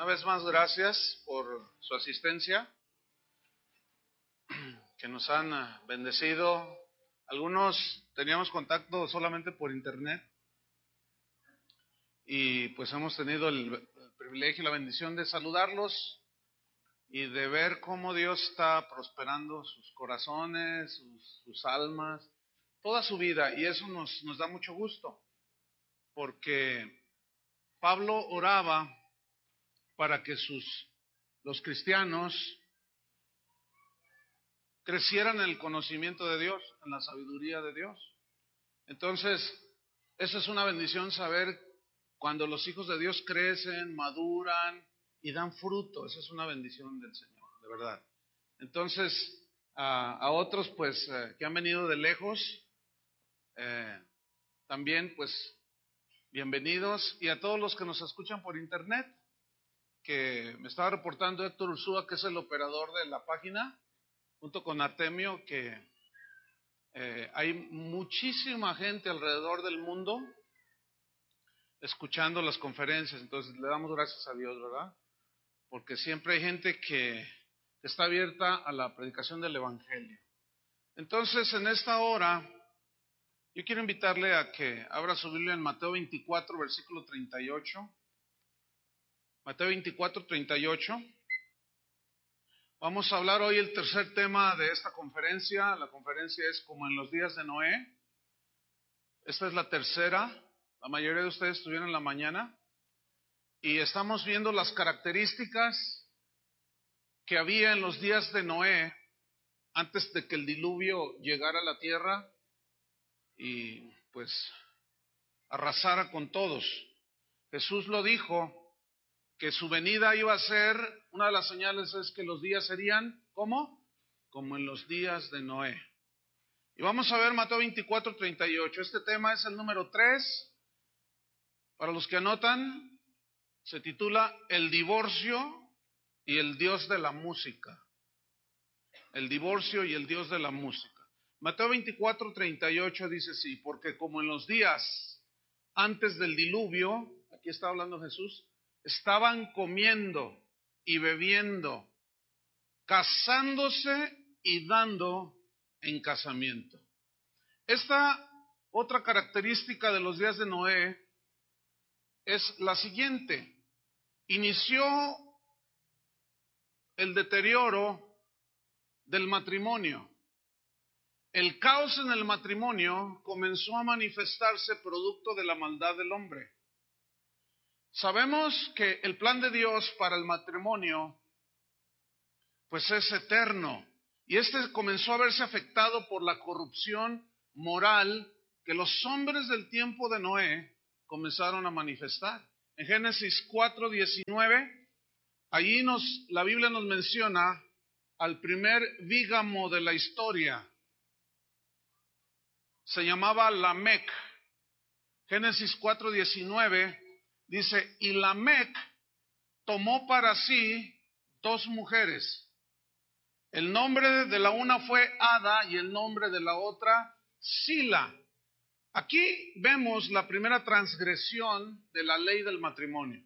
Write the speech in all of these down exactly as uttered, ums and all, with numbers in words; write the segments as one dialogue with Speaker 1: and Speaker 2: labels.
Speaker 1: Una vez más, gracias por su asistencia, que nos han bendecido. Algunos teníamos contacto solamente por internet y pues hemos tenido el, el privilegio y la bendición de saludarlos y de ver cómo Dios está prosperando sus corazones, sus, sus almas, toda su vida, y eso nos, nos da mucho gusto, porque Pablo oraba para que sus, los cristianos crecieran en el conocimiento de Dios, en la sabiduría de Dios. Entonces, eso es una bendición, saber cuando los hijos de Dios crecen, maduran y dan fruto. Esa es una bendición del Señor, de verdad. Entonces, a, a otros pues eh, que han venido de lejos, eh, también pues bienvenidos, y a todos los que nos escuchan por internet, que me estaba reportando Héctor Ursúa, que es el operador de la página, junto con Artemio, que eh, hay muchísima gente alrededor del mundo escuchando las conferencias. Entonces le damos gracias a Dios, ¿verdad? Porque siempre hay gente que, que está abierta a la predicación del Evangelio. Entonces, en esta hora, yo quiero invitarle a que abra su Biblia en Mateo veinticuatro, versículo treinta y ocho. Mateo veinticuatro, treinta y ocho. Vamos a hablar hoy el tercer tema de esta conferencia. La conferencia es como en los días de Noé. Esta es la tercera. La mayoría de ustedes estuvieron en la mañana. Y estamos viendo las características que había en los días de Noé antes de que el diluvio llegara a la tierra y pues arrasara con todos. Jesús lo dijo, que su venida iba a ser, una de las señales es que los días serían, ¿cómo? Como en los días de Noé. Y vamos a ver Mateo veinticuatro, treinta y ocho. Este tema es el número tres. Para los que anotan, se titula El divorcio y el Dios de la música. El divorcio y el Dios de la música. Mateo veinticuatro, treinta y ocho dice así: porque como en los días antes del diluvio, aquí está hablando Jesús, estaban comiendo y bebiendo, casándose y dando en casamiento. Esta otra característica de los días de Noé es la siguiente: inició el deterioro del matrimonio. El caos en el matrimonio comenzó a manifestarse producto de la maldad del hombre. Sabemos que el plan de Dios para el matrimonio pues es eterno, y este comenzó a verse afectado por la corrupción moral que los hombres del tiempo de Noé comenzaron a manifestar. En Génesis cuatro, diecinueve, allí nos, la Biblia nos menciona al primer bígamo de la historia. Se llamaba Lamec. Génesis cuatro, diecinueve dice: y Lamec tomó para sí dos mujeres. El nombre de la una fue Ada y el nombre de la otra Sila. Aquí vemos la primera transgresión de la ley del matrimonio.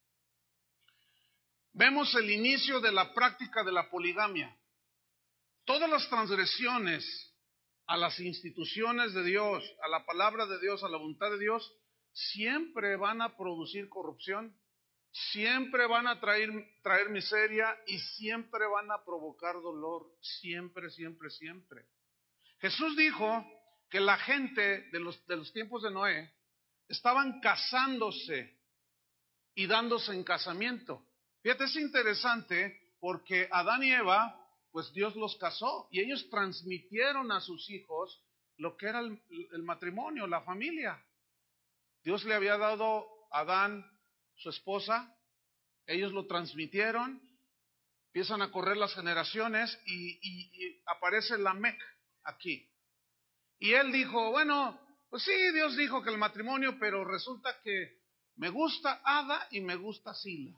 Speaker 1: Vemos el inicio de la práctica de la poligamia. Todas las transgresiones a las instituciones de Dios, a la palabra de Dios, a la voluntad de Dios, siempre van a producir corrupción, siempre van a traer, traer miseria y siempre van a provocar dolor, siempre, siempre, siempre. Jesús dijo que la gente de los, de los tiempos de Noé estaban casándose y dándose en casamiento. Fíjate, es interesante porque Adán y Eva, pues Dios los casó y ellos transmitieron a sus hijos lo que era el, el matrimonio, la familia. Dios le había dado a Adán su esposa, ellos lo transmitieron, empiezan a correr las generaciones y, y, y aparece Lamec aquí. Y él dijo, bueno, pues sí, Dios dijo que el matrimonio, pero resulta que me gusta Ada y me gusta Sila.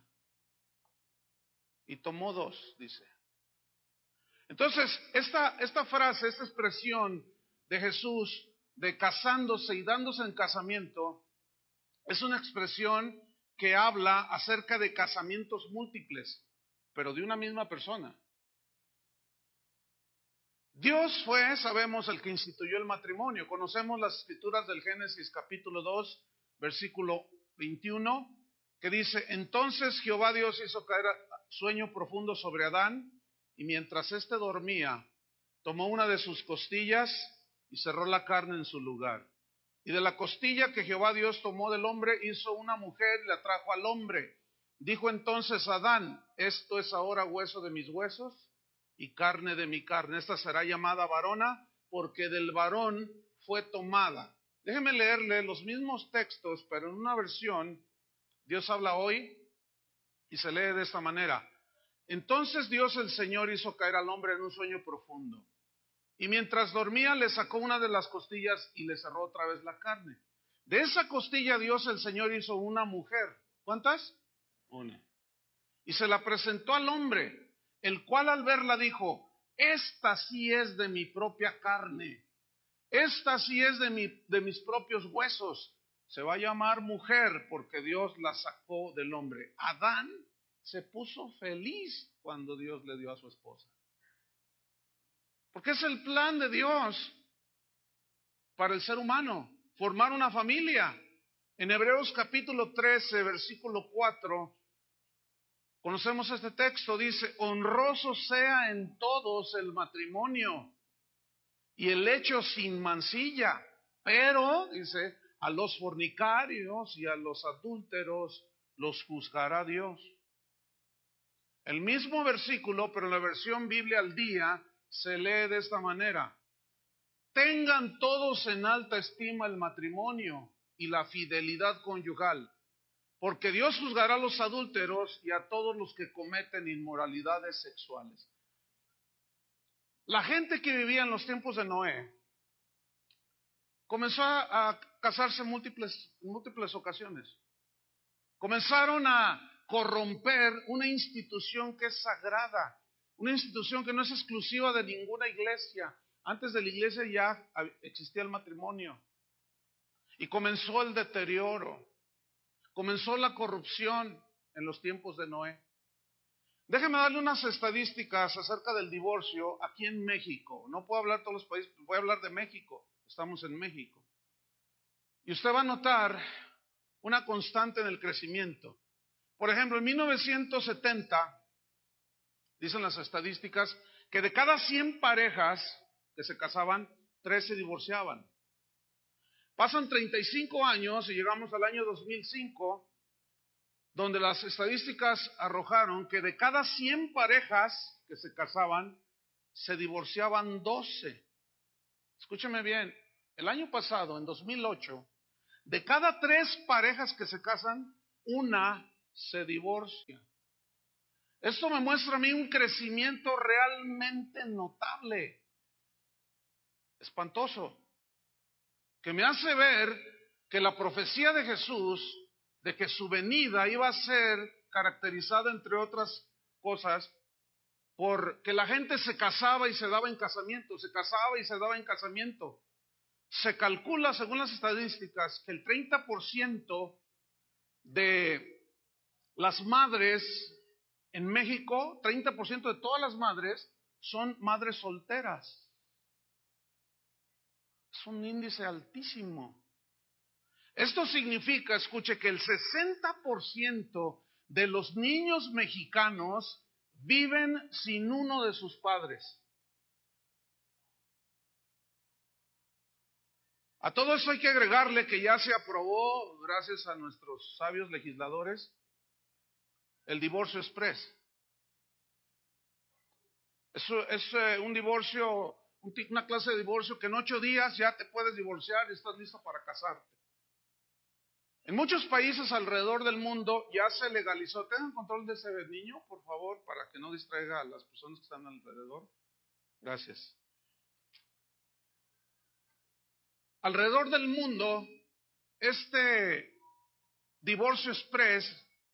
Speaker 1: Y tomó dos, dice. Entonces, esta, esta frase, esta expresión de Jesús de casándose y dándose en casamiento, es una expresión que habla acerca de casamientos múltiples, pero de una misma persona. Dios fue, sabemos, el que instituyó el matrimonio. Conocemos las escrituras del Génesis capítulo dos, versículo veintiuno, que dice: entonces Jehová Dios hizo caer sueño profundo sobre Adán, y mientras éste dormía, tomó una de sus costillas y cerró la carne en su lugar. Y de la costilla que Jehová Dios tomó del hombre, hizo una mujer y la trajo al hombre. Dijo entonces Adán: esto es ahora hueso de mis huesos y carne de mi carne. Esta será llamada varona, porque del varón fue tomada. Déjeme leerle los mismos textos, pero en una versión. Dios habla hoy y se lee de esta manera: entonces Dios el Señor hizo caer al hombre en un sueño profundo, y mientras dormía le sacó una de las costillas y le cerró otra vez la carne. De esa costilla Dios el Señor hizo una mujer. ¿Cuántas? Una. Y se la presentó al hombre, el cual al verla dijo: esta sí es de mi propia carne, esta sí es de, mi, de mis propios huesos. Se va a llamar mujer porque Dios la sacó del hombre. Adán se puso feliz cuando Dios le dio a su esposa, porque es el plan de Dios para el ser humano, formar una familia. En Hebreos capítulo trece, versículo cuatro, conocemos este texto, dice: honroso sea en todos el matrimonio y el hecho sin mancilla, pero, dice, a los fornicarios y a los adúlteros los juzgará Dios. El mismo versículo, pero en la versión Biblia al día, se lee de esta manera: tengan todos en alta estima el matrimonio y la fidelidad conyugal, porque Dios juzgará a los adúlteros y a todos los que cometen inmoralidades sexuales. La gente que vivía en los tiempos de Noé comenzó a casarse en múltiples, múltiples ocasiones. Comenzaron a corromper una institución que es sagrada, una institución que no es exclusiva de ninguna iglesia. Antes de la iglesia ya existía el matrimonio. Y comenzó el deterioro, comenzó la corrupción en los tiempos de Noé. Déjeme darle unas estadísticas acerca del divorcio aquí en México. No puedo hablar de todos los países, voy a hablar de México. Estamos en México. Y usted va a notar una constante en el crecimiento. Por ejemplo, en mil novecientos setenta, dicen las estadísticas, que de cada cien parejas que se casaban, tres se divorciaban. Pasan treinta y cinco años y llegamos al año dos mil cinco, donde las estadísticas arrojaron que de cada cien parejas que se casaban, se divorciaban doce. Escúcheme bien, el año pasado, en dos mil ocho, de cada tres parejas que se casan, una se divorcia. Esto me muestra a mí un crecimiento realmente notable, espantoso, que me hace ver que la profecía de Jesús, de que su venida iba a ser caracterizada, entre otras cosas, por que la gente se casaba y se daba en casamiento, se casaba y se daba en casamiento. Se calcula, según las estadísticas, que el treinta por ciento de las madres en México, treinta por ciento de todas las madres, son madres solteras. Es un índice altísimo. Esto significa, escuche, que el sesenta por ciento de los niños mexicanos viven sin uno de sus padres. A todo eso hay que agregarle que ya se aprobó, gracias a nuestros sabios legisladores, el divorcio express. Eso es eh, un divorcio, una clase de divorcio que en ocho días ya te puedes divorciar y estás listo para casarte. En muchos países alrededor del mundo ya se legalizó. Tengan control de ese niño, por favor, para que no distraiga a las personas que están alrededor. Gracias. Alrededor del mundo, este divorcio express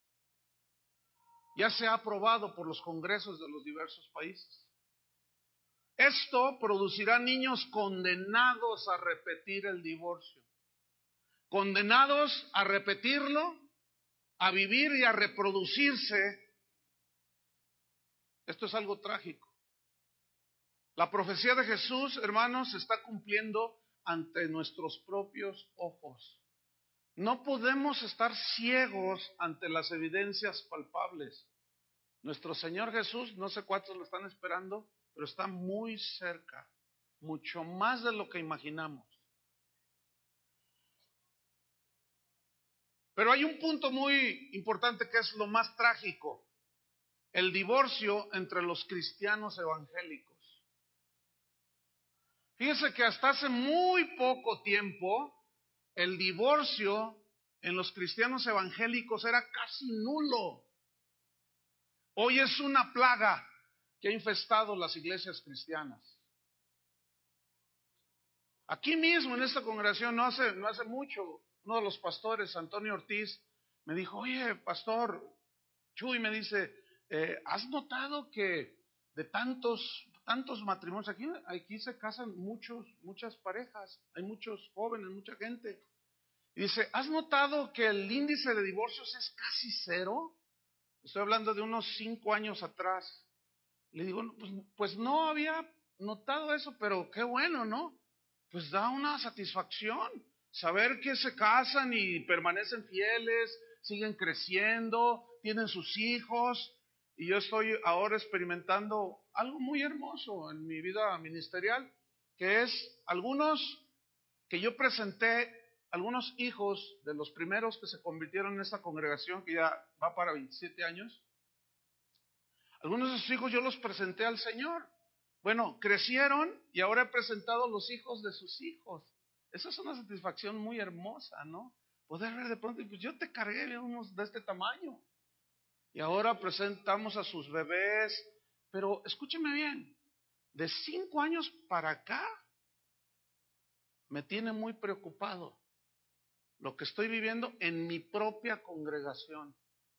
Speaker 1: ya se ha aprobado por los congresos de los diversos países. Esto producirá niños condenados a repetir el divorcio, condenados a repetirlo a vivir y a reproducirse, esto es algo trágico. La profecía de Jesús, hermanos, se está cumpliendo ante nuestros propios ojos. No podemos estar ciegos ante las evidencias palpables. Nuestro Señor Jesús, no sé cuántos lo están esperando, pero está muy cerca, mucho más de lo que imaginamos. Pero hay un punto muy importante que es lo más trágico: el divorcio entre los cristianos evangélicos. Fíjense que hasta hace muy poco tiempo el divorcio en los cristianos evangélicos era casi nulo. Hoy es una plaga que ha infestado las iglesias cristianas. Aquí mismo en esta congregación, no hace, no hace mucho, uno de los pastores, Antonio Ortiz, me dijo: oye, pastor Chuy, me dice, eh, ¿has notado que de tantos, tantos matrimonios, aquí, aquí se casan muchos, muchas parejas, hay muchos jóvenes, mucha gente? Y dice, ¿has notado que el índice de divorcios es casi cero? Estoy hablando de unos cinco años atrás. Le digo, pues, pues no había notado eso, pero qué bueno, ¿no? Pues da una satisfacción saber que se casan y permanecen fieles, siguen creciendo, tienen sus hijos. Y yo estoy ahora experimentando algo muy hermoso en mi vida ministerial, que es algunos que yo presenté, algunos hijos de los primeros que se convirtieron en esta congregación, que ya va para veintisiete años. Algunos de esos hijos yo los presenté al Señor. Bueno, crecieron y ahora he presentado los hijos de sus hijos. Eso es una satisfacción muy hermosa, ¿no? Poder ver de pronto, pues yo te cargué de unos de este tamaño. Y ahora presentamos a sus bebés. Pero escúcheme bien, de cinco años para acá me tiene muy preocupado lo que estoy viviendo en mi propia congregación.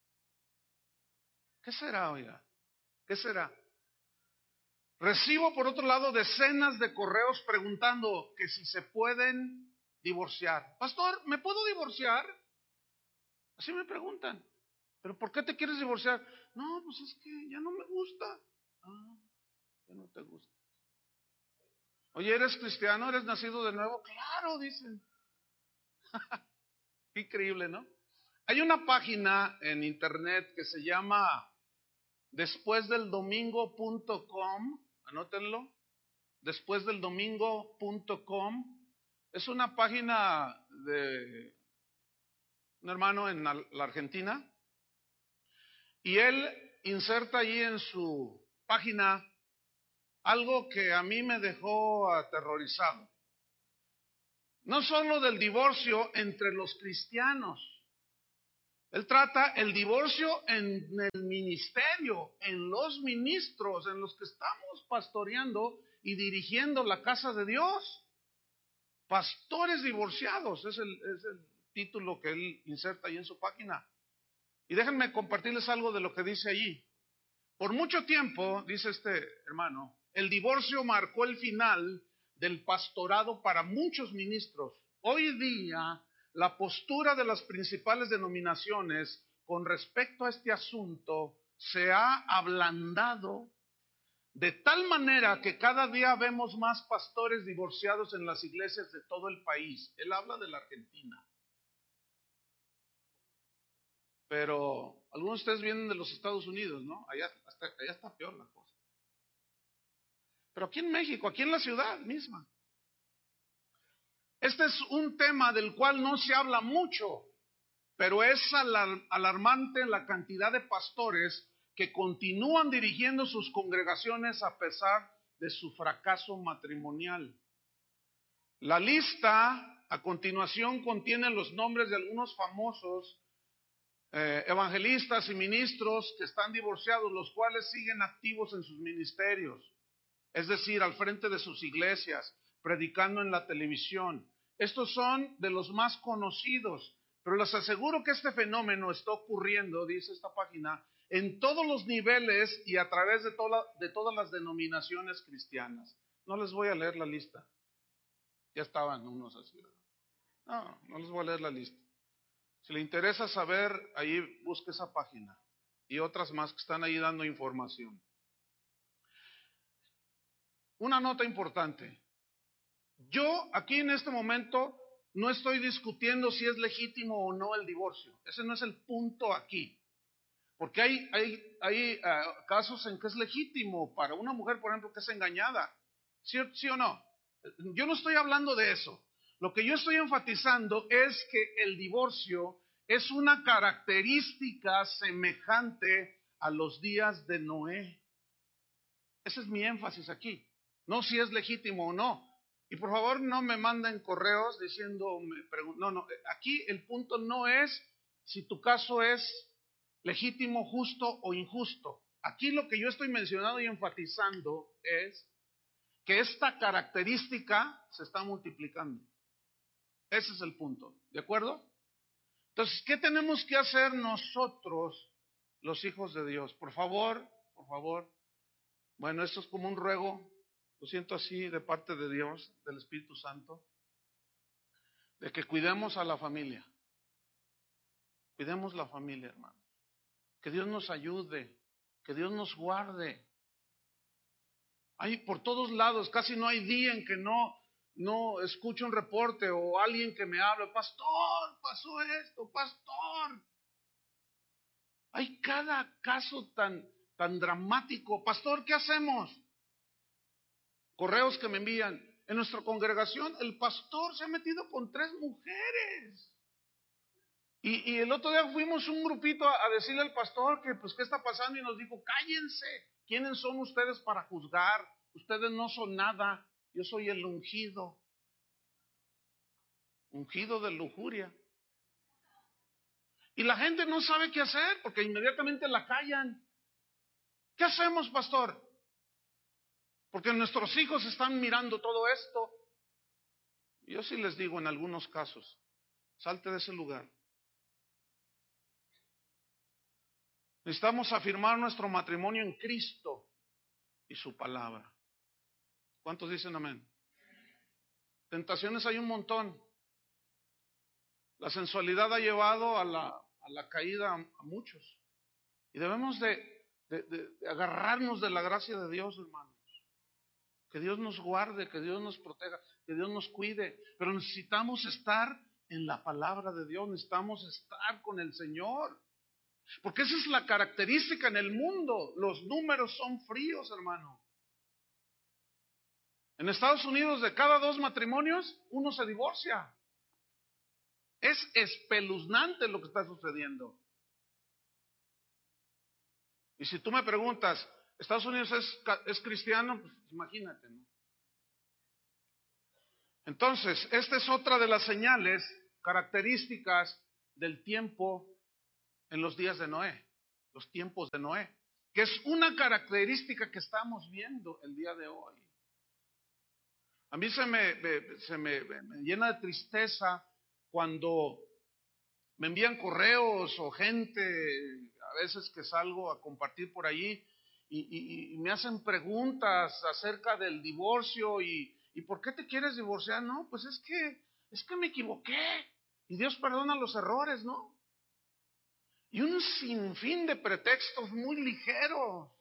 Speaker 1: ¿Qué será, oiga? ¿Qué será? Recibo, por otro lado, decenas de correos preguntando que si se pueden divorciar. Pastor, ¿me puedo divorciar? Así me preguntan. ¿Pero por qué te quieres divorciar? No, pues es que ya no me gusta. Ah, ya no te gusta. Oye, ¿eres cristiano? ¿Eres nacido de nuevo? Claro, dicen. Increíble, ¿no? Hay una página en internet que se llama después del domingo punto com, anótenlo, después del domingo punto com. Es una página de un hermano en la Argentina, y él inserta allí en su página algo que a mí me dejó aterrorizado. No solo del divorcio entre los cristianos. Él trata el divorcio en el ministerio, en los ministros, en los que estamos pastoreando y dirigiendo la casa de Dios. Pastores divorciados, es el, es el título que él inserta ahí en su página. Y déjenme compartirles algo de lo que dice allí. Por mucho tiempo, dice este hermano, el divorcio marcó el final del pastorado para muchos ministros. Hoy día, la postura de las principales denominaciones con respecto a este asunto se ha ablandado de tal manera que cada día vemos más pastores divorciados en las iglesias de todo el país. Él habla de la Argentina. Pero algunos de ustedes vienen de los Estados Unidos, ¿no? Allá, hasta, allá está peor la cosa. Pero aquí en México, aquí en la ciudad misma. Este es un tema del cual no se habla mucho, pero es alar- alarmante la cantidad de pastores que continúan dirigiendo sus congregaciones a pesar de su fracaso matrimonial. La lista a continuación contiene los nombres de algunos famosos eh, evangelistas y ministros que están divorciados, los cuales siguen activos en sus ministerios, es decir, al frente de sus iglesias, predicando en la televisión. Estos son de los más conocidos, pero les aseguro que este fenómeno está ocurriendo, dice esta página, en todos los niveles y a través de, toda, de todas las denominaciones cristianas. No les voy a leer la lista. Ya estaban unos así. No, no les voy a leer la lista. Si le interesa saber, ahí busque esa página y otras más que están ahí dando información. Una nota importante. Yo aquí en este momento no estoy discutiendo si es legítimo o no el divorcio. Ese no es el punto aquí. Porque hay, hay, hay uh, casos en que es legítimo para una mujer, por ejemplo, que es engañada. ¿Sí, sí o no? Yo no estoy hablando de eso. Lo que yo estoy enfatizando es que el divorcio es una característica semejante a los días de Noé. Ese es mi énfasis aquí. No si es legítimo o no. Y por favor no me manden correos diciendo, me pregun- no, no, aquí el punto no es si tu caso es legítimo, justo o injusto. Aquí lo que yo estoy mencionando y enfatizando es que esta característica se está multiplicando. Ese es el punto, ¿de acuerdo? Entonces, ¿qué tenemos que hacer nosotros, los hijos de Dios? Por favor, por favor. Bueno, esto es como un ruego, lo siento así, de parte de Dios, del Espíritu Santo, de que cuidemos a la familia. Cuidemos la familia, hermano. Que Dios nos ayude, que Dios nos guarde. Hay por todos lados, casi no hay día en que no, no escucho un reporte o alguien que me hable, pastor, pasó esto, pastor. Hay cada caso tan, tan dramático. Pastor, ¿qué hacemos? Correos que me envían. En nuestra congregación el pastor se ha metido con tres mujeres. Y, y el otro día fuimos un grupito a, a decirle al pastor que pues qué está pasando y nos dijo, cállense, ¿quiénes son ustedes para juzgar? Ustedes no son nada, yo soy el ungido, ungido de lujuria. Y la gente no sabe qué hacer porque inmediatamente la callan. ¿Qué hacemos, pastor? Porque nuestros hijos están mirando todo esto. Yo sí les digo en algunos casos, salte de ese lugar. Necesitamos afirmar nuestro matrimonio en Cristo y su palabra. ¿Cuántos dicen amén? Tentaciones hay un montón. La sensualidad ha llevado a la, a la caída a, a muchos. Y debemos de, de, de, de agarrarnos de la gracia de Dios, hermanos. Que Dios nos guarde, que Dios nos proteja, que Dios nos cuide. Pero necesitamos estar en la palabra de Dios, necesitamos estar con el Señor. Porque esa es la característica en el mundo. Los números son fríos, hermano. En Estados Unidos, de cada dos matrimonios, uno se divorcia. Es espeluznante lo que está sucediendo. Y si tú me preguntas, ¿Estados Unidos es, es cristiano? Pues imagínate, ¿no? Entonces, esta es otra de las señales, características del tiempo en los días de Noé, los tiempos de Noé, que es una característica que estamos viendo el día de hoy. A mí se me, me, se me, me llena de tristeza cuando me envían correos o gente, a veces que salgo a compartir por ahí, y, y, y me hacen preguntas acerca del divorcio y, y ¿por qué te quieres divorciar? No, pues es que, es que me equivoqué y Dios perdona los errores, ¿no? Y un sinfín de pretextos muy ligeros.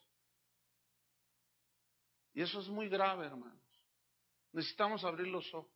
Speaker 1: Y eso es muy grave, hermanos. Necesitamos abrir los ojos.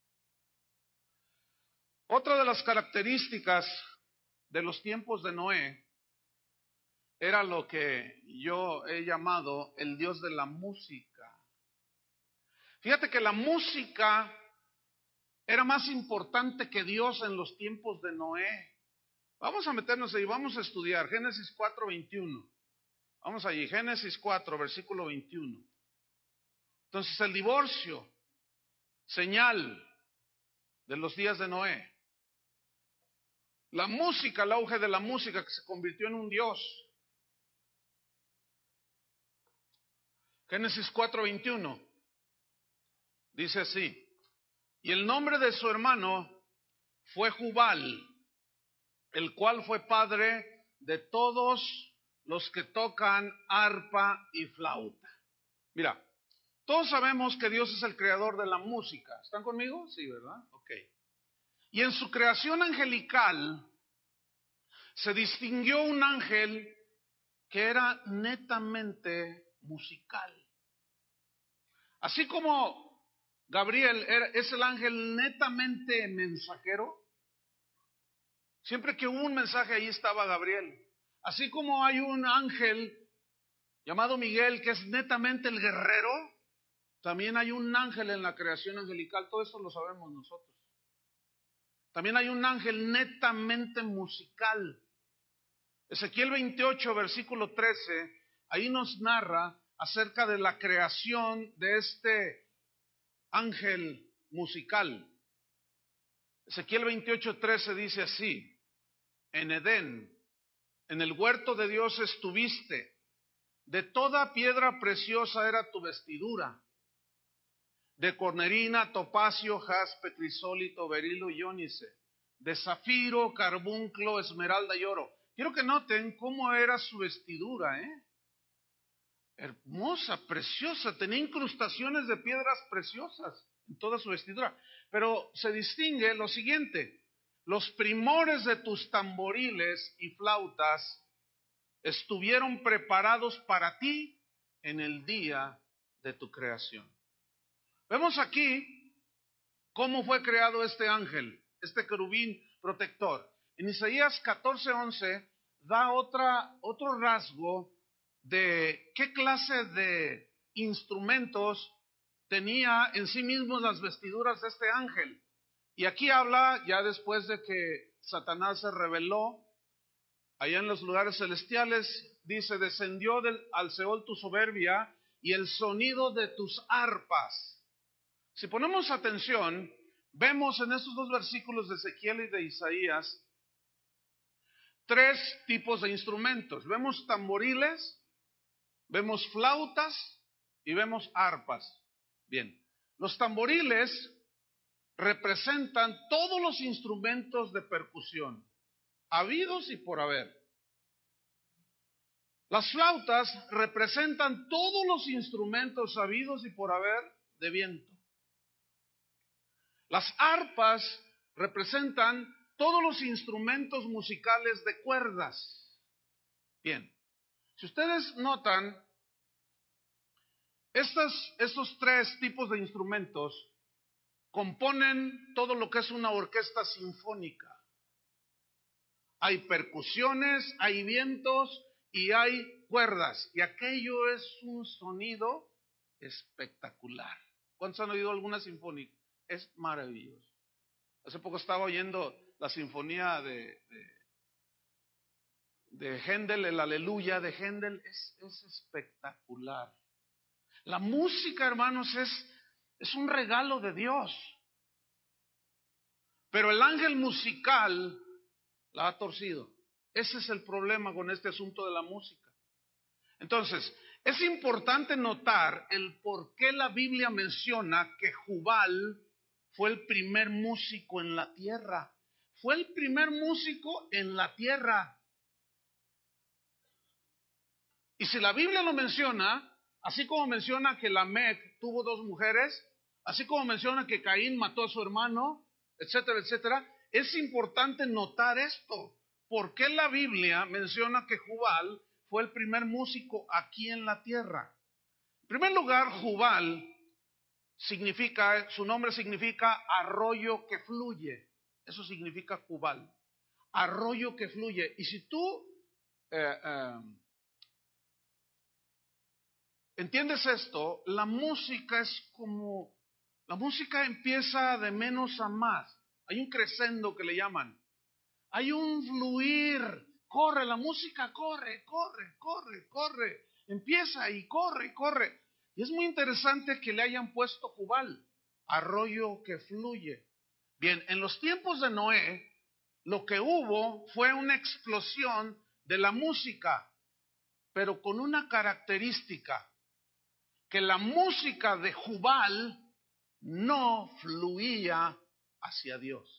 Speaker 1: Otra de las características de los tiempos de Noé era lo que yo he llamado el Dios de la música. Fíjate que la música era más importante que Dios en los tiempos de Noé. Vamos a meternos ahí, vamos a estudiar Génesis cuatro veintiuno. Vamos allí, Génesis cuatro, versículo veintiuno. Entonces el divorcio, señal de los días de Noé. La música, el auge de la música que se convirtió en un dios. Génesis cuatro veintiuno. Dice así. Y el nombre de su hermano fue Jubal, el cual fue padre de todos los que tocan arpa y flauta. Mira, todos sabemos que Dios es el creador de la música. ¿Están conmigo? Sí, ¿verdad? Ok. Y en su creación angelical, se distinguió un ángel que era netamente musical. Así como Gabriel es el ángel netamente mensajero, siempre que hubo un mensaje ahí estaba Gabriel. Así como hay un ángel llamado Miguel que es netamente el guerrero, también hay un ángel en la creación angelical. Todo esto lo sabemos nosotros. También hay un ángel netamente musical. Ezequiel veintiocho, versículo trece, ahí nos narra acerca de la creación de este ángel musical. Ezequiel veintiocho, trece dice así: en Edén, en el huerto de Dios estuviste, de toda piedra preciosa era tu vestidura, de cornerina, topacio, jaspe, crisólito, berilo y ónice, de zafiro, carbunclo, esmeralda y oro. Quiero que noten cómo era su vestidura, ¿eh? Hermosa, preciosa, tenía incrustaciones de piedras preciosas en toda su vestidura. Pero se distingue lo siguiente: los primores de tus tamboriles y flautas estuvieron preparados para ti en el día de tu creación. Vemos aquí cómo fue creado este ángel, este querubín protector. En Isaías catorce, once da otra, otro rasgo de qué clase de instrumentos tenía en sí mismos las vestiduras de este ángel. Y aquí habla, ya después de que Satanás se rebeló allá en los lugares celestiales, dice: descendió del, al Seol tu soberbia y el sonido de tus arpas. Si ponemos atención, vemos en estos dos versículos de Ezequiel y de Isaías tres tipos de instrumentos. Vemos tamboriles, vemos flautas y vemos arpas. Bien, los tamboriles representan todos los instrumentos de percusión, habidos y por haber. Las flautas representan todos los instrumentos habidos y por haber de viento. Las arpas representan todos los instrumentos musicales de cuerdas. Bien, si ustedes notan, estos, estos tres tipos de instrumentos componen todo lo que es una orquesta sinfónica. Hay percusiones, hay vientos y hay cuerdas. Y aquello es un sonido espectacular. ¿Cuántos han oído alguna sinfónica? Es maravilloso. Hace poco estaba oyendo la sinfonía de, de, de Händel, el Aleluya de Händel. Es, es espectacular. La música, hermanos, es, es un regalo de Dios. Pero el ángel musical la ha torcido. Ese es el problema con este asunto de la música. Entonces, es importante notar el por qué la Biblia menciona que Jubal fue el primer músico en la tierra. Fue el primer músico en la tierra. Y si la Biblia lo menciona, así como menciona que Lamec tuvo dos mujeres, así como menciona que Caín mató a su hermano, etcétera, etcétera, es importante notar esto. ¿Por qué la Biblia menciona que Jubal fue el primer músico aquí en la tierra? En primer lugar, Jubal significa, su nombre significa arroyo que fluye. Eso significa Jubal, arroyo que fluye. Y si tú eh, eh, entiendes esto, la música es como, la música empieza de menos a más. Hay un crescendo que le llaman. Hay un fluir. Corre, la música corre, corre, corre, corre. Empieza y corre y corre. Y es muy interesante que le hayan puesto Jubal, arroyo que fluye. Bien, en los tiempos de Noé, lo que hubo fue una explosión de la música, pero con una característica, que la música de Jubal no fluía hacia Dios.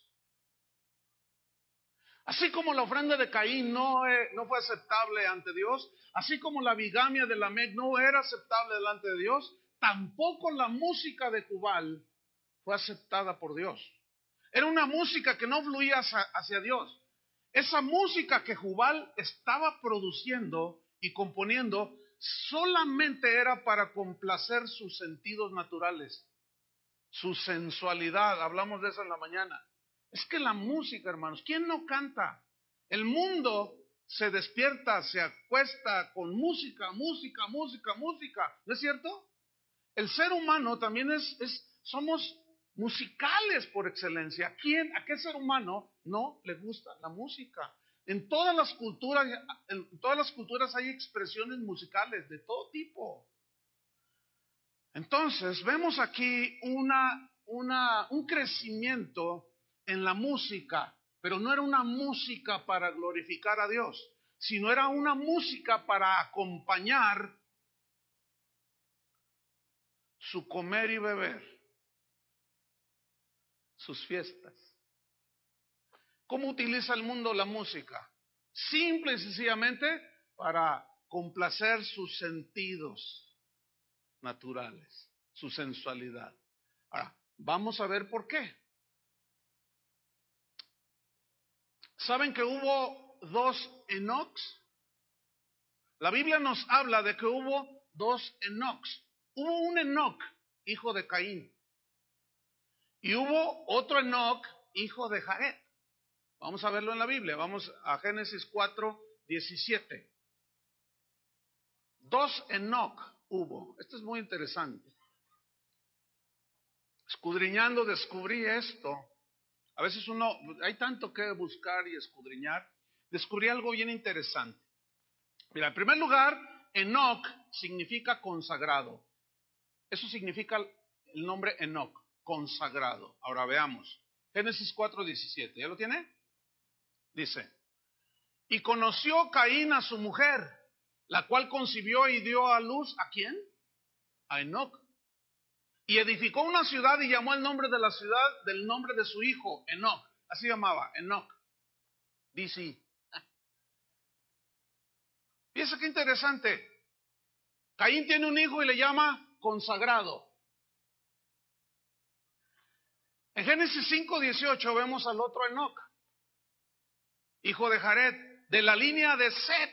Speaker 1: Así como la ofrenda de Caín no, eh, no fue aceptable ante Dios, así como la bigamia de Lamec no era aceptable delante de Dios, tampoco la música de Jubal fue aceptada por Dios. Era una música que no fluía hacia, hacia Dios. esa música que Jubal estaba produciendo y componiendo solamente era para complacer sus sentidos naturales, su sensualidad. Hablamos de eso en la mañana. Es que la música, hermanos, ¿quién no canta? El mundo se despierta, se acuesta con música, música, música, música. ¿No es cierto? El ser humano también es, es somos musicales por excelencia. ¿A quién, a qué ser humano no le gusta la música? En todas las culturas, en todas las culturas hay expresiones musicales de todo tipo. Entonces, vemos aquí una, una, un crecimiento en la música, pero no era una música para glorificar a Dios, sino era una música para acompañar su comer y beber, sus fiestas. ¿Cómo utiliza el mundo la música? Simple y sencillamente para complacer sus sentidos naturales, su sensualidad. Ahora, vamos a ver por qué. ¿Saben que hubo dos Enocs? La Biblia nos habla de que hubo dos Enocs. Hubo un Enoc, hijo de Caín, y hubo otro Enoc, hijo de Jared. Vamos a verlo en la Biblia. Vamos a Génesis cuatro, diecisiete. Dos Enoc hubo. Esto es muy interesante. Escudriñando descubrí esto. A veces uno, hay tanto que buscar y escudriñar. Descubrí algo bien interesante. Mira, en primer lugar, Enoc significa consagrado. Eso significa el nombre Enoc, consagrado. Ahora veamos. Génesis cuatro, diecisiete. ¿Ya lo tiene? Dice, y conoció Caín a su mujer, la cual concibió y dio a luz, ¿a quién? A Enoc. Y edificó una ciudad y llamó el nombre de la ciudad del nombre de su hijo, Enoc. Así llamaba, Enoc. Dice, fíjense qué interesante. Caín tiene un hijo y le llama consagrado. En Génesis cinco, dieciocho vemos al otro Enoc, hijo de Jared, de la línea de Set.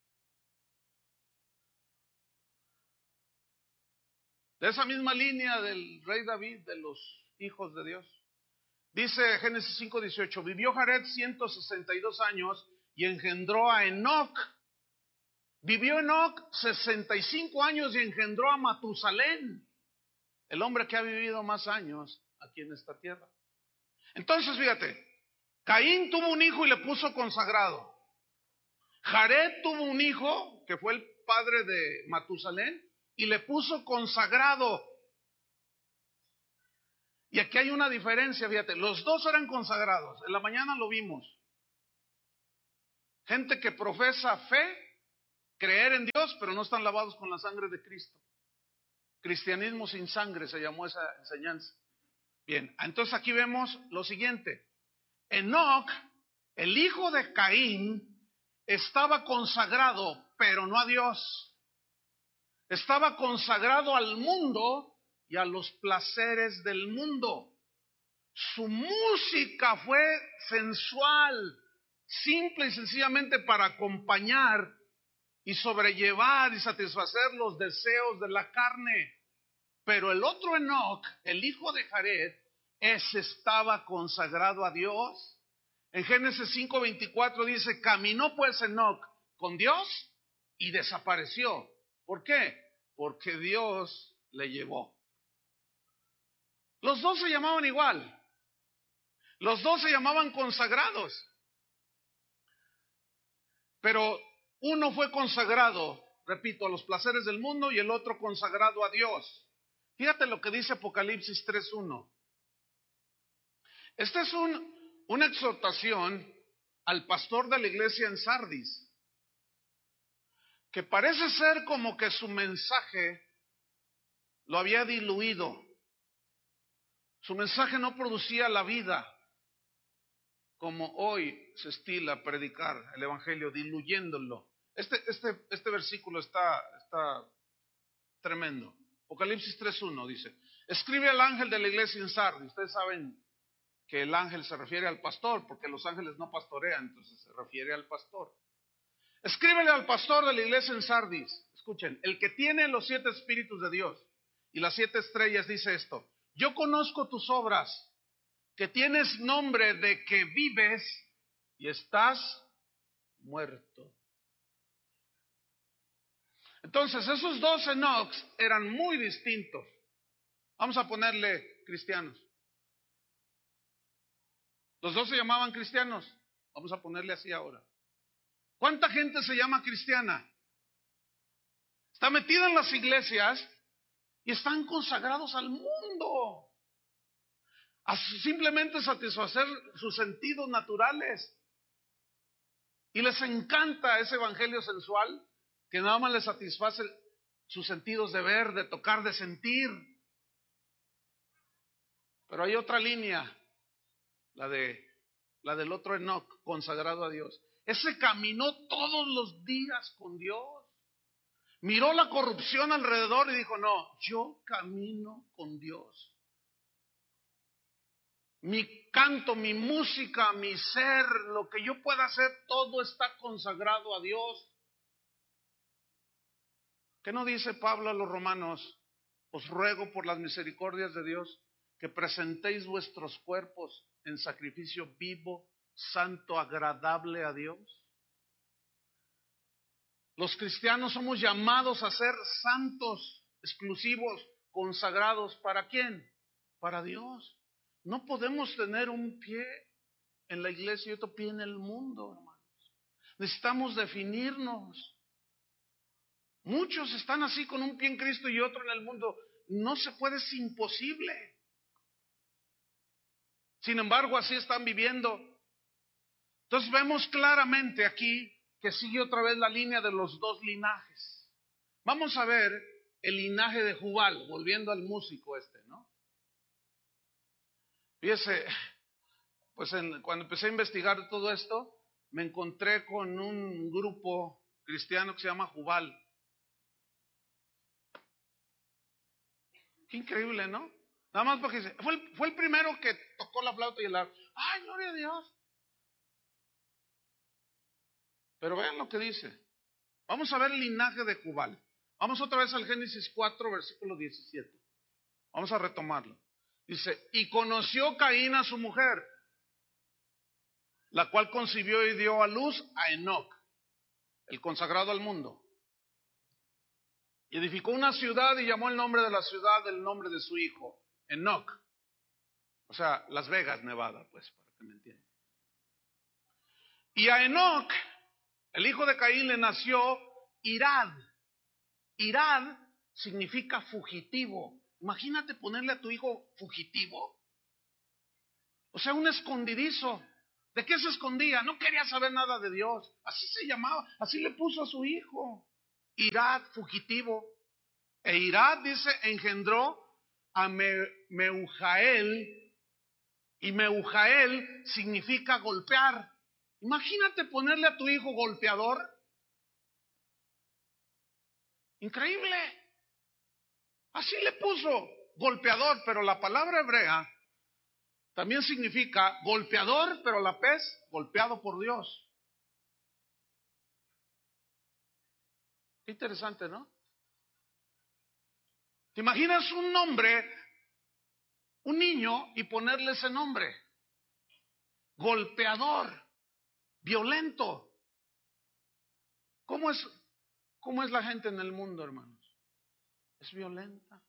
Speaker 1: De esa misma línea del rey David, de los hijos de Dios. Dice Génesis cinco, dieciocho, vivió Jared ciento sesenta y dos años y engendró a Enoc. Vivió Enoc sesenta y cinco años y engendró a Matusalén, el hombre que ha vivido más años aquí en esta tierra. Entonces, fíjate, Caín tuvo un hijo y le puso consagrado. Jared tuvo un hijo que fue el padre de Matusalén y le puso consagrado. Y aquí hay una diferencia, fíjate, los dos eran consagrados. En la mañana lo vimos. Gente que profesa fe, creer en Dios, pero no están lavados con la sangre de Cristo. Cristianismo sin sangre se llamó esa enseñanza. Bien, entonces aquí vemos lo siguiente. Enoc, el hijo de Caín, estaba consagrado, pero no a Dios. Estaba consagrado al mundo y a los placeres del mundo. Su música fue sensual, simple y sencillamente para acompañar y sobrellevar y satisfacer los deseos de la carne. Pero el otro Enoc, el hijo de Jared, ese estaba consagrado a Dios. En Génesis cinco, veinticuatro dice, caminó pues Enoc con Dios y desapareció. ¿Por qué? Porque Dios le llevó. Los dos se llamaban igual. Los dos se llamaban consagrados. Pero uno fue consagrado, repito, a los placeres del mundo y el otro consagrado a Dios. Fíjate lo que dice Apocalipsis tres uno. Esta es un, una exhortación al pastor de la iglesia en Sardis, que parece ser como que su mensaje lo había diluido. Su mensaje no producía la vida como hoy se estila predicar el evangelio, diluyéndolo. Este, este, este versículo está, está tremendo. Apocalipsis tres uno dice, escribe al ángel de la iglesia en Sardis. Ustedes saben que el ángel se refiere al pastor, porque los ángeles no pastorean, entonces se refiere al pastor. Escríbele al pastor de la iglesia en Sardis, escuchen, el que tiene los siete espíritus de Dios y las siete estrellas dice esto: yo conozco tus obras, que tienes nombre de que vives y estás muerto. Entonces, esos dos Enochs eran muy distintos. Vamos a ponerle cristianos. Los dos se llamaban cristianos. Vamos a ponerle así ahora. ¿Cuánta gente se llama cristiana? Está metida en las iglesias y están consagrados al mundo, a simplemente satisfacer sus sentidos naturales. Y les encanta ese evangelio sensual que nada más les satisface sus sentidos de ver, de tocar, de sentir. Pero hay otra línea, la de la del otro Enoch, consagrado a Dios. Ese caminó todos los días con Dios. Miró la corrupción alrededor y dijo: no, yo camino con Dios. Mi canto, mi música, mi ser, lo que yo pueda hacer, todo está consagrado a Dios. ¿Qué no dice Pablo a los romanos? Os ruego por las misericordias de Dios que presentéis vuestros cuerpos en sacrificio vivo, santo, agradable a Dios. Los cristianos somos llamados a ser santos, exclusivos, consagrados. ¿Para quién? Para Dios. No podemos tener un pie en la iglesia y otro pie en el mundo, hermanos. Necesitamos definirnos. Muchos están así con un pie en Cristo y otro en el mundo. No se puede, es imposible. Sin embargo, así están viviendo. Entonces vemos claramente aquí que sigue otra vez la línea de los dos linajes. Vamos a ver el linaje de Jubal, volviendo al músico este, ¿no? Fíjese, pues en, cuando empecé a investigar todo esto, me encontré con un grupo cristiano que se llama Jubal. Qué increíble, ¿no? Nada más porque fue el, fue el primero que tocó la flauta y el arpa. ¡Ay, gloria a Dios! Pero vean lo que dice. Vamos a ver el linaje de Jubal. Vamos otra vez al Génesis cuatro, versículo diecisiete. Vamos a retomarlo. Dice: y conoció Caín a su mujer, la cual concibió y dio a luz a Enoc, el consagrado al mundo. Y edificó una ciudad y llamó el nombre de la ciudad del nombre de su hijo, Enoc. O sea, Las Vegas, Nevada, pues, para que me entiendan. Y a Enoc, el hijo de Caín, le nació Irad. Irad significa fugitivo. Imagínate ponerle a tu hijo fugitivo. O sea, un escondidizo. ¿De qué se escondía? No quería saber nada de Dios. Así se llamaba, así le puso a su hijo. Irad, fugitivo. E Irad, dice, engendró a Me- Meujael. Y Meujael significa golpear. Imagínate ponerle a tu hijo golpeador. Increíble. Así le puso, golpeador, pero la palabra hebrea también significa golpeador, pero a la vez golpeado por Dios. Qué interesante, ¿no? ¿Te imaginas un nombre, un niño, y ponerle ese nombre? Golpeador, violento. ¿Cómo es, cómo es la gente en el mundo, hermanos? Es violenta.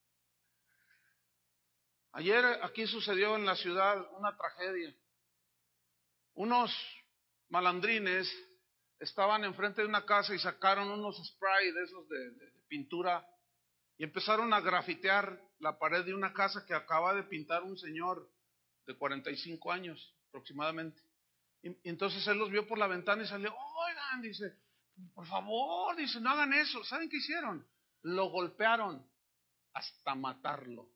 Speaker 1: Ayer aquí sucedió en la ciudad una tragedia. Unos malandrines estaban enfrente de una casa y sacaron unos spray de esos de, de, de pintura y empezaron a grafitear la pared de una casa que acaba de pintar un señor de cuarenta y cinco años aproximadamente. Y, y entonces él los vio por la ventana y salió: oigan, dice, por favor, dice, no hagan eso. ¿Saben qué hicieron? Lo golpearon hasta matarlo.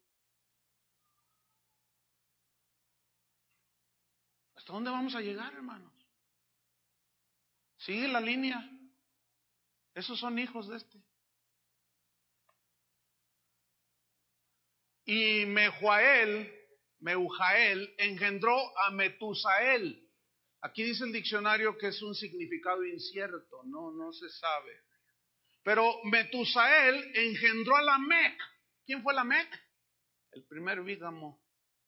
Speaker 1: ¿Hasta dónde vamos a llegar, hermanos? Sigue la línea. Esos son hijos de este. Y Mehujael Meujael, engendró a Metusael. Aquí dice el diccionario que es un significado incierto, no, no se sabe. Pero Metusael engendró a Lamec. ¿Quién fue Lamec? El primer bígamo.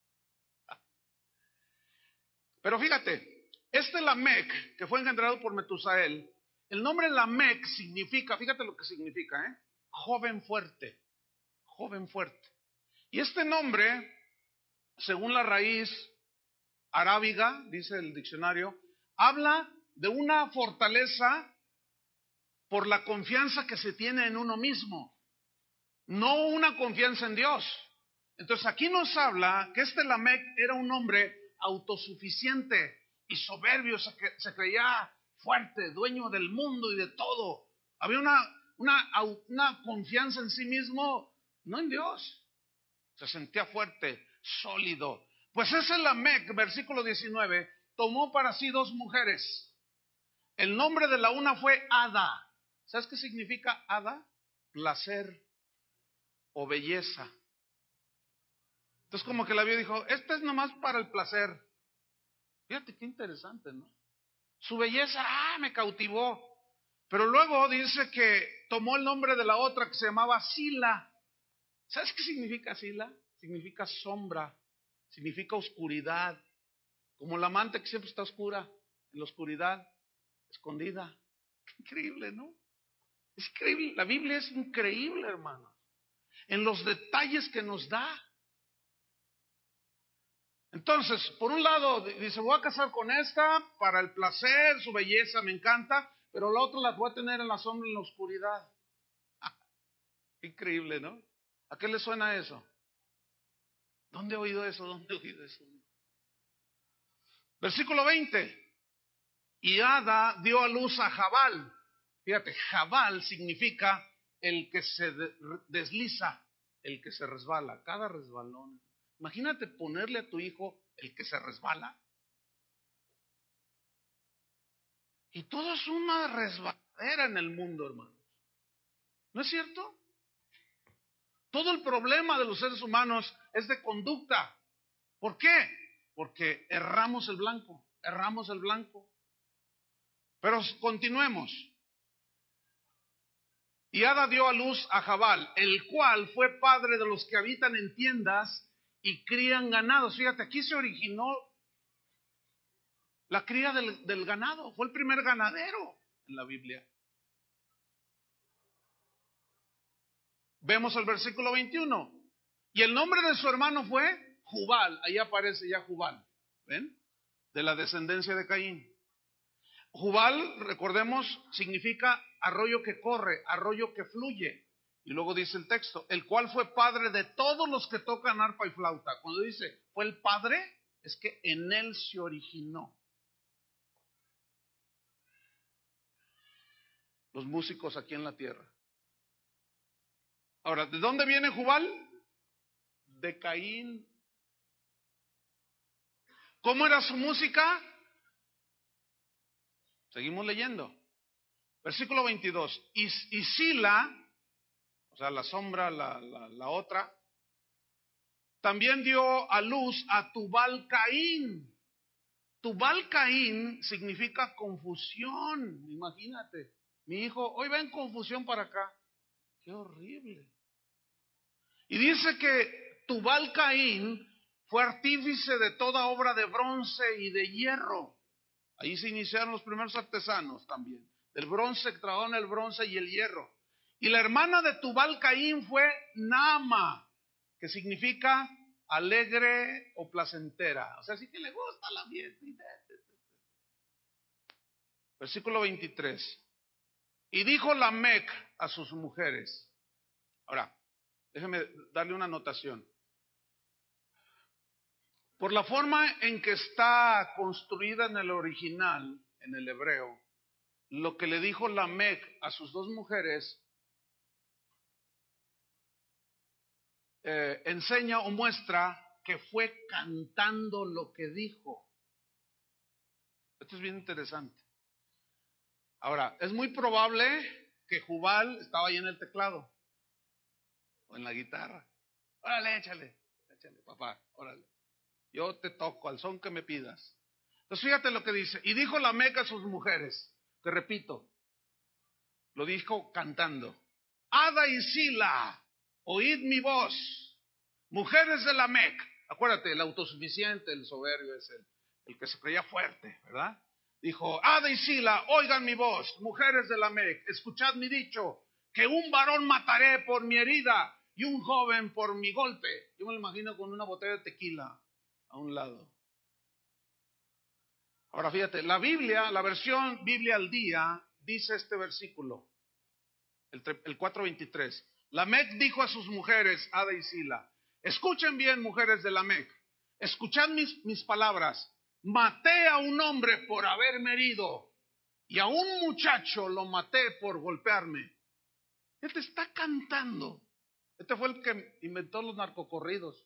Speaker 1: Pero fíjate, este Lamec, que fue engendrado por Metusael, el nombre Lamec significa, fíjate lo que significa, ¿eh? Joven fuerte, joven fuerte. Y este nombre, según la raíz arábiga, dice el diccionario, habla de una fortaleza por la confianza que se tiene en uno mismo, no una confianza en Dios. Entonces aquí nos habla que este Lamec era un hombre autosuficiente y soberbio, se, se creía fuerte, dueño del mundo y de todo. Había una, una, una confianza en sí mismo, no en Dios. Se sentía fuerte, sólido. Pues ese Lamec, versículo diecinueve, tomó para sí dos mujeres. El nombre de la una fue Ada. ¿Sabes qué significa Ada? Placer o belleza. Entonces como que la vio y dijo, esta es nomás para el placer. Fíjate qué interesante, ¿no? Su belleza, ah, me cautivó. Pero luego dice que tomó el nombre de la otra que se llamaba Sila. ¿Sabes qué significa Sila? Significa sombra, significa oscuridad. Como la amante que siempre está oscura, en la oscuridad, escondida. Qué increíble, ¿no? Es increíble. La Biblia es increíble, hermanos, en los detalles que nos da. Entonces, por un lado, dice, voy a casar con esta para el placer, su belleza me encanta, pero la otra la voy a tener en la sombra, en la oscuridad. Increíble, ¿no? ¿A qué le suena eso? ¿Dónde he oído eso? ¿Dónde he oído eso? Versículo veinte. Y Ada dio a luz a Jabal. Fíjate, Jabal significa el que se desliza, el que se resbala, cada resbalón. Imagínate ponerle a tu hijo el que se resbala. Y todo es una resbaladera en el mundo, hermanos. ¿No es cierto? Todo el problema de los seres humanos es de conducta. ¿Por qué? Porque erramos el blanco, erramos el blanco. Pero continuemos. Y Ada dio a luz a Jabal, el cual fue padre de los que habitan en tiendas y crían ganados. Fíjate, aquí se originó la cría del, del ganado. Fue el primer ganadero en la Biblia. Vemos el versículo veintiuno. Y el nombre de su hermano fue Jubal. Ahí aparece ya Jubal. ¿Ven? De la descendencia de Caín. Jubal, recordemos, significa arroyo que corre, arroyo que fluye. Y luego dice el texto, el cual fue padre de todos los que tocan arpa y flauta. Cuando dice, fue el padre, es que en él se originó. Los músicos aquí en la tierra. Ahora, ¿de dónde viene Jubal? De Caín. ¿Cómo era su música? Seguimos leyendo. Versículo veintidós. Y, y Sila, o sea, la sombra, la, la, la otra, también dio a luz a Tubal Caín. Tubal Caín significa confusión. Imagínate, mi hijo, hoy va en confusión para acá. Qué horrible. Y dice que Tubal Caín fue artífice de toda obra de bronce y de hierro. Ahí se iniciaron los primeros artesanos también. Del bronce trabajaron el bronce y el hierro. Y la hermana de Tubal Caín fue Naama, que significa alegre o placentera. O sea, sí que le gusta la fiesta. Versículo veintitrés. Y dijo Lamec a sus mujeres. Ahora, déjeme darle una anotación. Por la forma en que está construida en el original, en el hebreo, lo que le dijo Lamec a sus dos mujeres eh, enseña o muestra que fue cantando lo que dijo. Esto es bien interesante. Ahora, es muy probable que Jubal estaba ahí en el teclado o en la guitarra. Órale, échale, échale, papá, órale. Yo te toco al son que me pidas. Entonces fíjate lo que dice. Y dijo Lamec a sus mujeres, te repito, lo dijo cantando. Ada y Sila, oíd mi voz, mujeres de Lamec. Acuérdate, el autosuficiente, el soberbio es el, el que se creía fuerte, ¿verdad? Dijo, Ada y Sila, oigan mi voz, mujeres de Lamec, escuchad mi dicho, que un varón mataré por mi herida y un joven por mi golpe. Yo me lo imagino con una botella de tequila a un lado. Ahora fíjate, la Biblia, la versión Biblia al día, dice este versículo, el, el cuatro veintitrés. Lamec dijo a sus mujeres, Ada y Sila, escuchen bien, mujeres de Lamec, escuchad mis, mis palabras. Maté a un hombre por haberme herido y a un muchacho lo maté por golpearme. Él te está cantando. Este fue el que inventó los narcocorridos.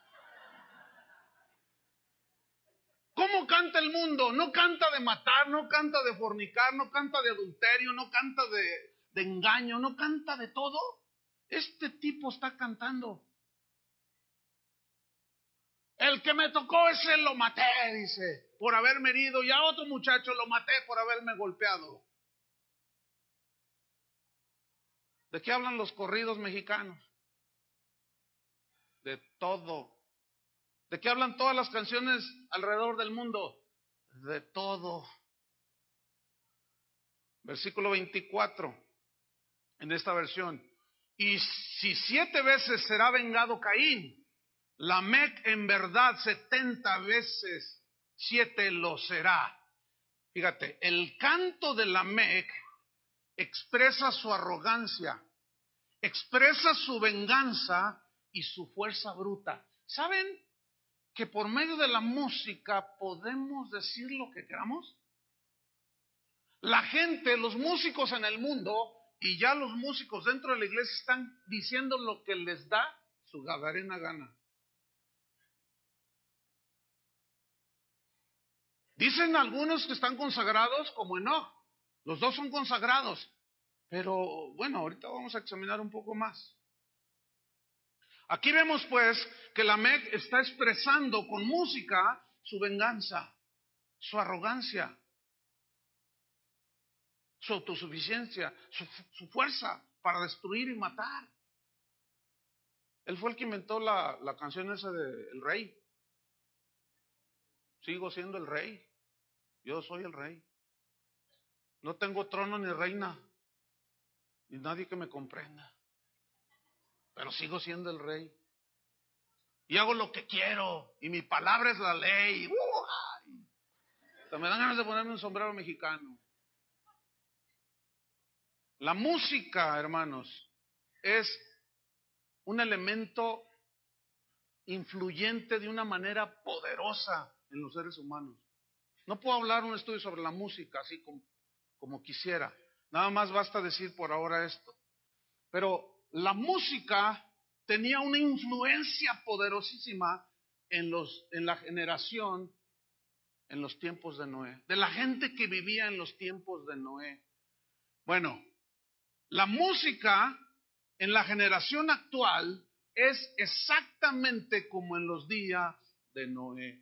Speaker 1: ¿Cómo canta el mundo? No canta de matar, no canta de fornicar, no canta de adulterio, no canta de, de engaño, no canta de todo. Este tipo está cantando. El que me tocó ese lo maté, dice, por haberme herido, y a otro muchacho lo maté por haberme golpeado. ¿De qué hablan los corridos mexicanos? De todo. ¿De qué hablan todas las canciones alrededor del mundo? De todo. Versículo veinticuatro, en esta versión. Y si siete veces será vengado Caín, Lamec en verdad setenta veces siete lo será. Fíjate, el canto de Lamec expresa su arrogancia, expresa su venganza y su fuerza bruta. ¿Saben que por medio de la música podemos decir lo que queramos? La gente, los músicos en el mundo y ya los músicos dentro de la iglesia están diciendo lo que les da su gadarena gana. Dicen algunos que están consagrados como Enoch. Los dos son consagrados. Pero bueno, ahorita vamos a examinar un poco más. Aquí vemos pues que Lamec está expresando con música su venganza, su arrogancia, su autosuficiencia, su, su fuerza para destruir y matar. Él fue el que inventó la, la canción esa de El Rey. Sigo siendo el rey. Yo soy el rey. No tengo trono ni reina, ni nadie que me comprenda. Pero sigo siendo el rey. Y hago lo que quiero. Y mi palabra es la ley. ¡Uh! O sea, me dan ganas de ponerme un sombrero mexicano. La música, hermanos, es un elemento influyente de una manera poderosa en los seres humanos. No puedo hablar un estudio sobre la música así como, como quisiera. Nada más basta decir por ahora esto. Pero la música tenía una influencia poderosísima en, los, en la generación, en los tiempos de Noé. De la gente que vivía en los tiempos de Noé. Bueno, la música en la generación actual es exactamente como en los días de Noé.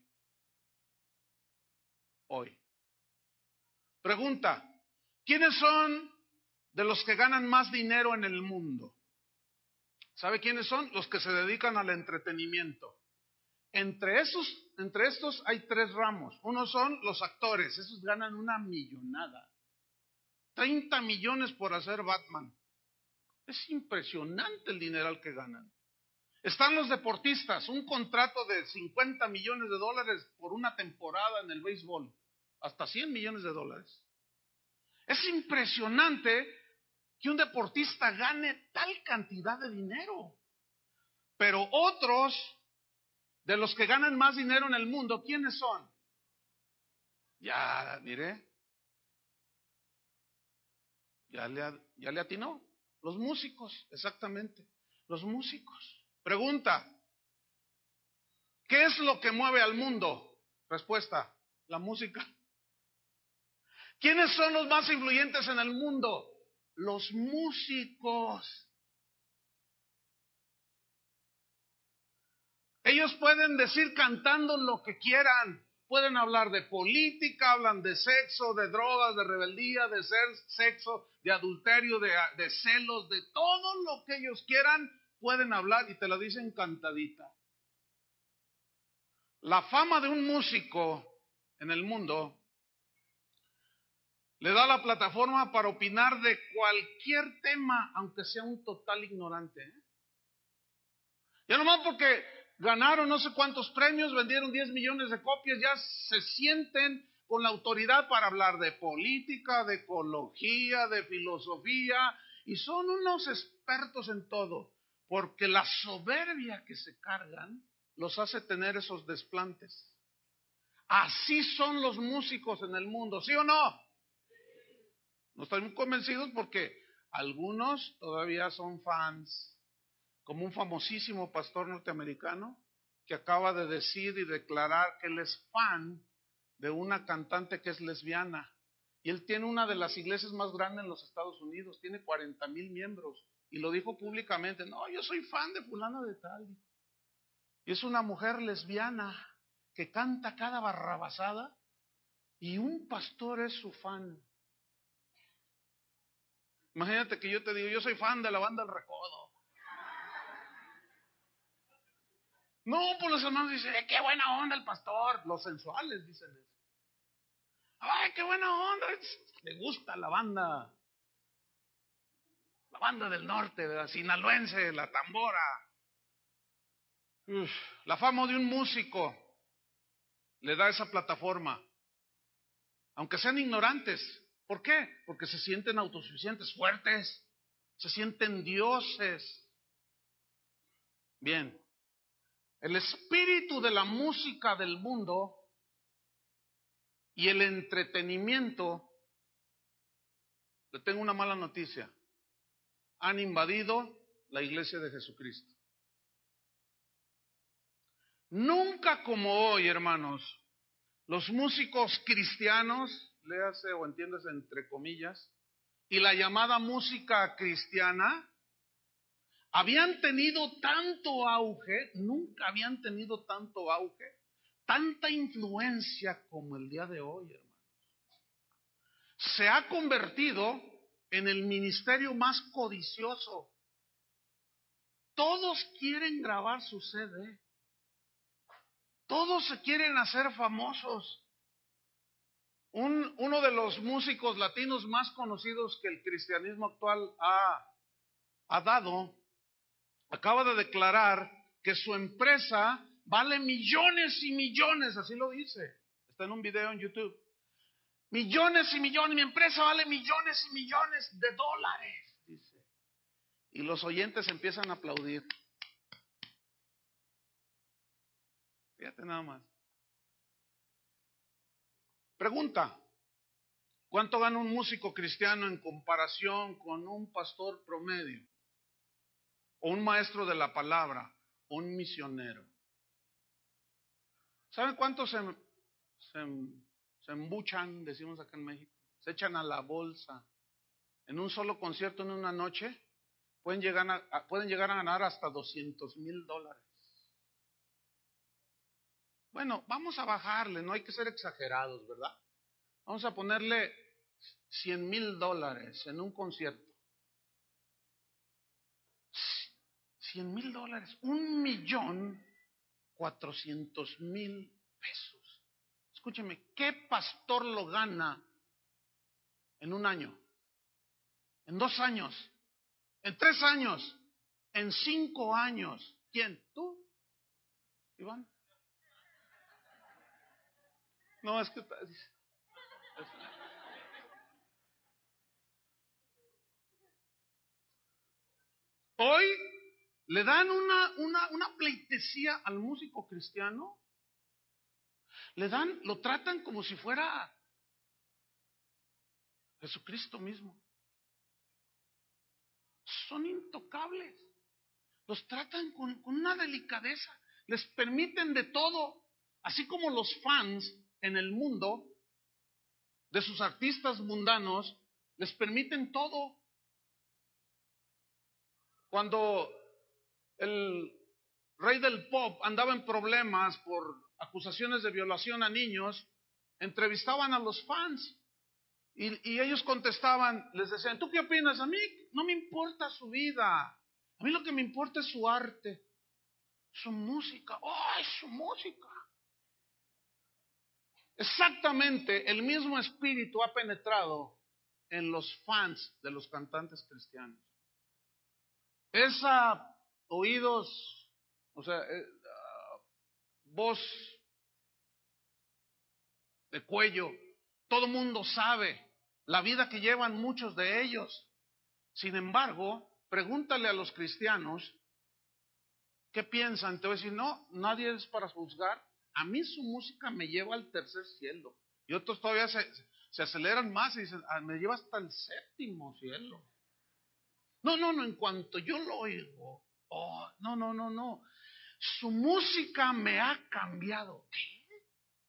Speaker 1: Hoy. Pregunta, ¿quiénes son de los que ganan más dinero en el mundo? ¿Sabe quiénes son? Los que se dedican al entretenimiento. Entre esos, entre estos hay tres ramos. Uno son los actores, esos ganan una millonada. treinta millones por hacer Batman. Es impresionante el dineral que ganan. Están los deportistas, un contrato de cincuenta millones de dólares por una temporada en el béisbol, hasta cien millones de dólares. Es impresionante que un deportista gane tal cantidad de dinero. Pero otros de los que ganan más dinero en el mundo, ¿quiénes son? Ya, mire, ya le, ya le atinó. Los músicos, exactamente, los músicos. Pregunta, ¿qué es lo que mueve al mundo? Respuesta, la música. ¿Quiénes son los más influyentes en el mundo? Los músicos. Ellos pueden decir cantando lo que quieran. Pueden hablar de política, hablan de sexo, de drogas, de rebeldía, de ser sexo, de adulterio, de, de celos, de todo lo que ellos quieran, pueden hablar y te lo dicen cantadita. La fama de un músico en el mundo le da la plataforma para opinar de cualquier tema, aunque sea un total ignorante. ¿eh? Ya nomás porque ganaron no sé cuántos premios, vendieron diez millones de copias, ya se sienten con la autoridad para hablar de política, de ecología, de filosofía, y son unos expertos en todo, porque la soberbia que se cargan los hace tener esos desplantes. Así son los músicos en el mundo, ¿sí o no? No estoy muy convencidos porque algunos todavía son fans, como un famosísimo pastor norteamericano que acaba de decir y declarar que él es fan de una cantante que es lesbiana. Y él tiene una de las iglesias más grandes en los Estados Unidos, tiene cuarenta mil miembros. Y lo dijo públicamente, no, yo soy fan de fulana de tal. Y es una mujer lesbiana que canta cada barrabasada y un pastor es su fan. Imagínate que yo te digo, yo soy fan de la banda El Recodo. No, pues los hermanos dicen, eh, qué buena onda el pastor. Los sensuales dicen eso. Ay, qué buena onda. Le gusta la banda. La banda del norte, ¿verdad? Sinaloense, la tambora. Uf, la fama de un músico le da esa plataforma. Aunque sean ignorantes. ¿Por qué? Porque se sienten autosuficientes, fuertes. Se sienten dioses. Bien. El espíritu de la música del mundo y el entretenimiento, le tengo una mala noticia, han invadido la iglesia de Jesucristo. Nunca como hoy, hermanos, los músicos cristianos, léase o entiéndase entre comillas, y la llamada música cristiana, habían tenido tanto auge, nunca habían tenido tanto auge, tanta influencia como el día de hoy, hermanos. Se ha convertido en el ministerio más codicioso. Todos quieren grabar su C D. Todos se quieren hacer famosos. Un, uno de los músicos latinos más conocidos que el cristianismo actual ha, ha dado, acaba de declarar que su empresa vale millones y millones, así lo dice. Está en un video en YouTube. Millones y millones, mi empresa vale millones y millones de dólares, dice. Y los oyentes empiezan a aplaudir. Fíjate nada más. Pregunta, ¿cuánto gana un músico cristiano en comparación con un pastor promedio? O un maestro de la palabra, o un misionero. ¿Saben cuántos se, se, se embuchan, decimos acá en México? Se echan a la bolsa. En un solo concierto, en una noche, pueden llegar a, pueden llegar a ganar hasta doscientos mil dólares. Bueno, vamos a bajarle, no hay que ser exagerados, ¿verdad? Vamos a ponerle cien mil dólares en un concierto. cien mil dólares, un millón cuatrocientos mil pesos. Escúcheme, ¿qué pastor lo gana en un año? ¿En dos años? ¿En tres años? ¿En cinco años? ¿Quién? ¿Tú? ¿Iván? No, es que... Hoy le dan una, una, una pleitesía al músico cristiano. Le dan, lo tratan como si fuera Jesucristo mismo. Son intocables. Los tratan con, con una delicadeza. Les permiten de todo. Así como los fans en el mundo de sus artistas mundanos les permiten todo. Cuando el rey del pop, andaba en problemas por acusaciones de violación a niños, entrevistaban a los fans y, y ellos contestaban, les decían, ¿tú qué opinas? A mí no me importa su vida, a mí lo que me importa es su arte, su música. ¡Ay, su música! Exactamente el mismo espíritu ha penetrado en los fans de los cantantes cristianos. Esa oídos, o sea, eh, uh, voz de cuello, todo mundo sabe la vida que llevan muchos de ellos. Sin embargo, pregúntale a los cristianos qué piensan. Te voy a decir, no, nadie es para juzgar. A mí su música me lleva al tercer cielo. Y otros todavía se, se aceleran más y dicen, ah, me lleva hasta el séptimo cielo. No, no, no, en cuanto yo lo oigo, oh, no, no, no, no. Su música me ha cambiado. ¿Qué?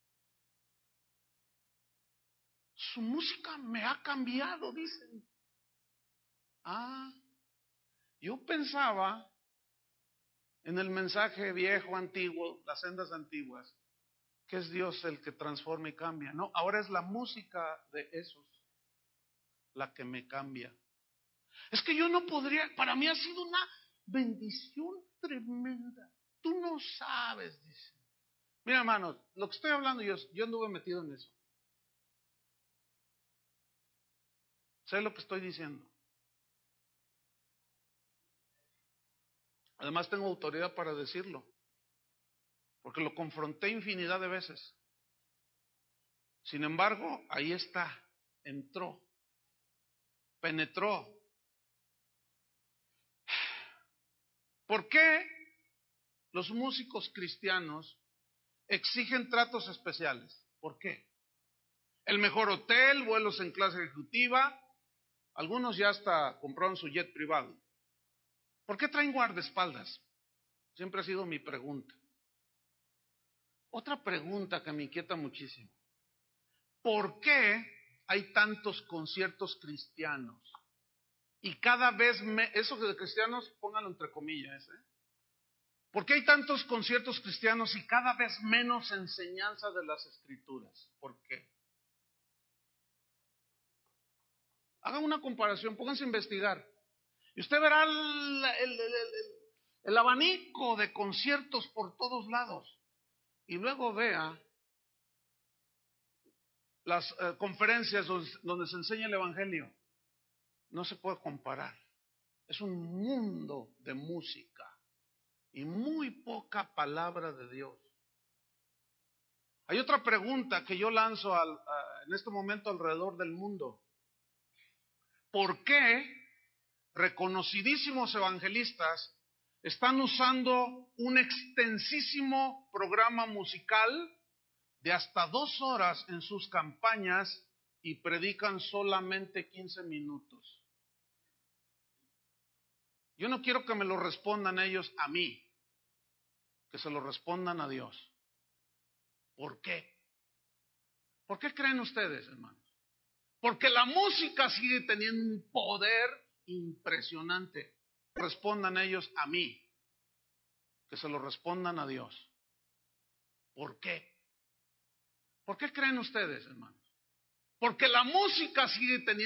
Speaker 1: Su música me ha cambiado, dicen. Ah, yo pensaba en el mensaje viejo, antiguo, las sendas antiguas, que es Dios el que transforma y cambia. No, ahora es la música de esos la que me cambia. Es que yo no podría, para mí ha sido una bendición tremenda. Tú no sabes, dice. Mira, hermanos, lo que estoy hablando, yo, yo anduve metido en eso. Sé lo que estoy diciendo. Además tengo autoridad para decirlo, porque lo confronté infinidad de veces. Sin embargo, ahí está, entró, penetró. ¿Por qué los músicos cristianos exigen tratos especiales? ¿Por qué? El mejor hotel, vuelos en clase ejecutiva, algunos ya hasta compraron su jet privado. ¿Por qué traen guardaespaldas? Siempre ha sido mi pregunta. Otra pregunta que me inquieta muchísimo. ¿Por qué hay tantos conciertos cristianos? Y cada vez, me, eso de cristianos, pónganlo entre comillas, ¿eh? ¿Por qué hay tantos conciertos cristianos y cada vez menos enseñanza de las escrituras? ¿Por qué? Hagan una comparación, pónganse a investigar. Y usted verá el, el, el, el, el abanico de conciertos por todos lados. Y luego vea las eh, conferencias donde, donde se enseña el evangelio. No se puede comparar. Es un mundo de música y muy poca palabra de Dios. Hay otra pregunta que yo lanzo al, a, en este momento alrededor del mundo. ¿Por qué reconocidísimos evangelistas están usando un extensísimo programa musical de hasta dos horas en sus campañas y predican solamente quince minutos? Yo no quiero que me lo respondan ellos a mí, que se lo respondan a Dios. ¿Por qué? ¿Por qué creen ustedes, hermanos? Porque la música sigue teniendo un poder impresionante. Respondan ellos a mí, que se lo respondan a Dios. ¿Por qué? ¿Por qué creen ustedes, hermanos? Porque la música sigue teniendo